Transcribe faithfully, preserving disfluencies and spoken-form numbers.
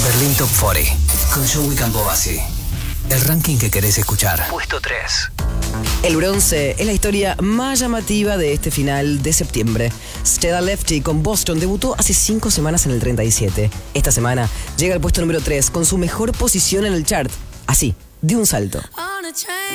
Berlín Top cuarenta con Joey Campobasi. El ranking que querés escuchar. Puesto tres. El bronce es la historia más llamativa de este final de septiembre. Stella Lefty con Boston debutó hace cinco semanas en el treinta y siete. Esta semana llega al puesto número tres con su mejor posición en el chart. Así, de un salto.